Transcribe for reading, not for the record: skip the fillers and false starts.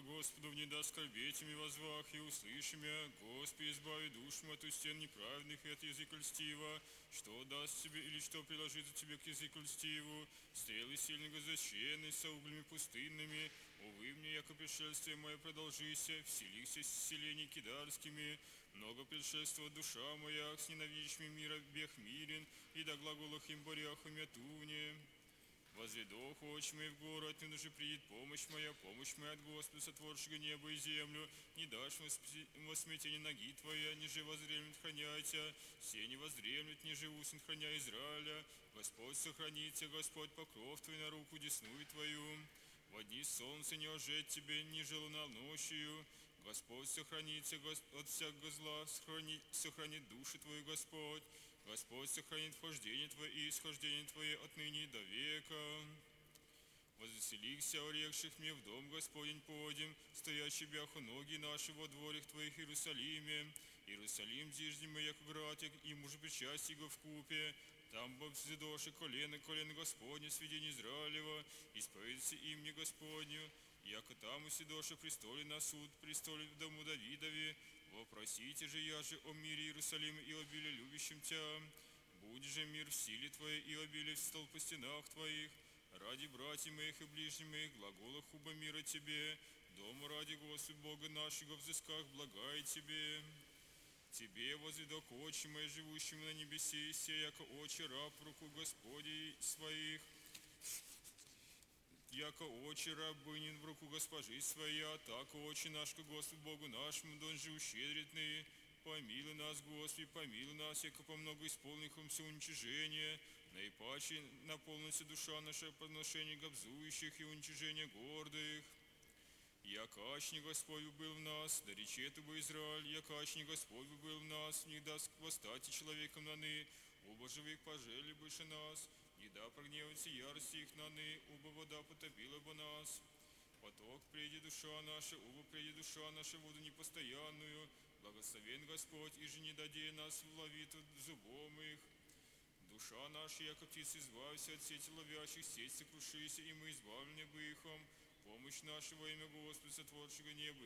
Господу не даст скорбеть ими возвах, и услыши мя, Господи, избави душу от стен неправедных и от языка льстива, что даст тебе или что приложит тебе к языку льстиву, стрелы сильного защены со углями пустынными, увы мне, яко пришествие мое продолжися, вселися с селений кидарскими, много предшествовала душа моя, с ненавидящими мира бег мирен, и до глаголах им борях имя туне. Возведох очи мои в город, не же приедет помощь моя от Господа, сотворшего небо и землю, не дашь во смятение ноги твоя, ниже воззремлет храняйся, все не воззремлет, ниже усн храня Израиля, Господь сохранится, Господь покров твой на руку десную твою, во дни солнца не ожеть тебе, ниже луна ночью, Господь сохранится от всякого зла, сохранит души твою, Господь. Господь сохранит вхождение твое и исхождение твое отныне до века. Возвеселихся орекших мне в дом Господень подем, стоящий бяху ноги наши во дворях твоих Иерусалиме. Иерусалим зижди мы, як град, и мужу причастие его в купе. Там бы взидоши колено Господне, сведение Израилева, исповедься имени Господню. Яко там усидоша престоле на суд, престоле в дому Давидове, вопросите же я же о мире Иерусалима и обилие любящим тебя. Будь же мир в силе твоей и обилие в стол по стенах твоих, ради братьев моих и ближних моих, глаголах хуба мира тебе, дому ради Господа Бога нашего взысках благая тебе. Тебе возведок очи мои, живущим на небесе, се, яко очи раб в руку Господи своих, яко очи рабынин в руку госпожи своя, так очи наш к Господу Богу нашему, дон же ущедритный. Помилуй нас, Господи, помилуй нас, яко по много исполнихомся уничижения, наипаче наполнится душа наша подношение гобзующих и уничижения гордых. Якачни Господь был в нас, да речет бы Израиль, якачни Господь был в нас, не даст восстать человеком наны, оба живых пожели больше нас, не да прогневаться ярости их наны, оба вода потопила бы нас. Поток приди душа наша, оба приди душа наша воду непостоянную, благословен Господь, и же не даде нас вловит зубом их. Душа наша, яко птицы, избавься от сети ловящих, сеть сокрушися, и мы избавлены бы ихом. Помощь наша во имя Господа, сотворшего неба